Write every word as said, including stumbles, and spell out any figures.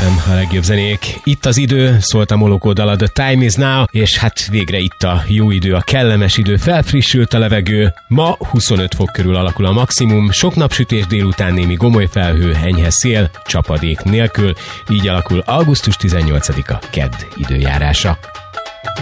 Nem a legjobb zenék. Itt az idő, szólt a Molokó dala, The Time Is Now, és hát végre itt a jó idő, a kellemes idő, felfrissült a levegő. Ma huszonöt fok körül alakul a maximum, sok napsütés, délután némi gomoly felhő, enyhe szél, csapadék nélkül, így alakul augusztus tizennyolcadika kedd időjárása.